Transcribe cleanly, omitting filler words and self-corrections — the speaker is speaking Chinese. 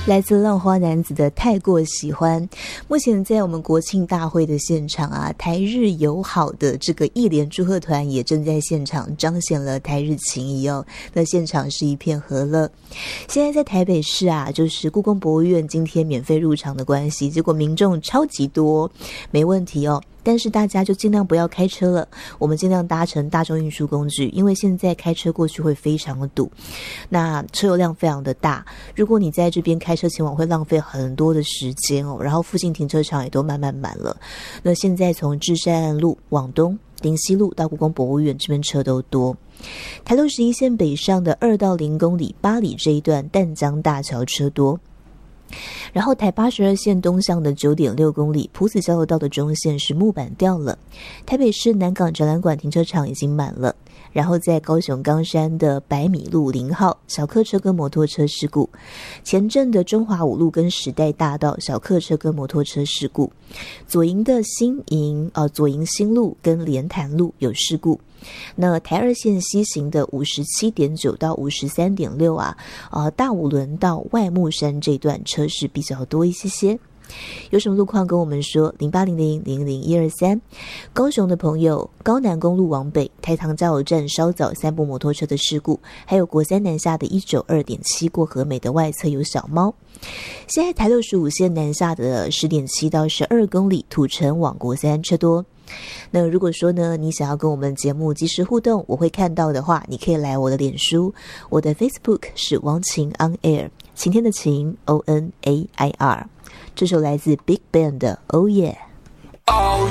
来自浪花男子的太过喜欢。目前在我们国庆大会的现场啊，台日友好的这个义联祝贺团也正在现场彰显了台日情谊哦。那现场是一片和乐。现在在台北市啊，就是故宫博物院今天免费入场的关系，结果民众超级多，没问题哦。但是大家就尽量不要开车了，我们尽量搭乘大众运输工具，因为现在开车过去会非常的堵，那车流量非常的大，如果你在这边开车前往会浪费很多的时间哦，然后附近停车场也都慢慢满了。那现在从至善路往东林西路到故宫博物院这边车都多。台六11线北上的2到0公里8里这一段淡江大桥车多，然后台82线东向的 9.6 公里埔子交流道的中线是木板掉了，台北市南港展览馆停车场已经满了，然后在高雄冈山的100米路0号小客车跟摩托车事故，前镇的中华5路跟时代大道小客车跟摩托车事故，左营的左营新路跟莲潭路有事故。那台2线西行的 57.9 到 53.6 大武仑到外木山这段车是比较多一些。有什么路况跟我们说0800000123。高雄的朋友，高南公路往北台糖加油站稍早3部摩托车的事故，还有国三南下的 192.7 过和美的外侧有小猫。现在台65线南下的 10.7 到12公里土城往国三车多。那如果说呢，你想要跟我们节目及时互动，我会看到的话，你可以来我的脸书，我的 Facebook 是王晴 On Air， 晴天的晴 ONAIR。这首来自 Big Bang 的 Oh Yeah。